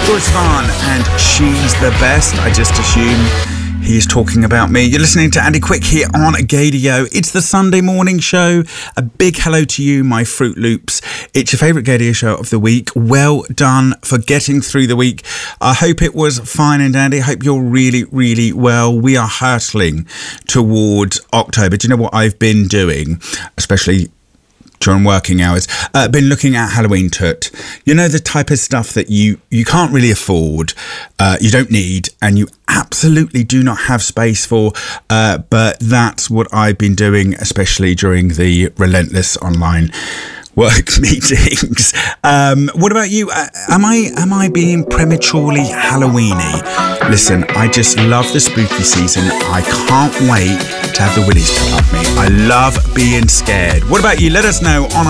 Joyce Vaughn and She's the Best. I just assume he's talking about me. You're listening to Andy Quick here on Gaydio. It's the Sunday morning show. A big hello to you, my Fruit Loops. It's your favourite Gaydio show of the week. Well done for getting through the week. I hope it was fine and dandy. I hope you're really, really well. We are hurtling towards October. Do you know what I've been doing? Especially during working hours, been looking at Halloween toot. You know, the type of stuff that you can't really afford, you don't need, and you absolutely do not have space for, but that's what I've been doing, especially during the relentless online work meetings. What about you? Am I being prematurely Halloweeny? Listen, I just love the spooky season. I can't wait to have the willies come up me. I love being scared. What about you? Let us know on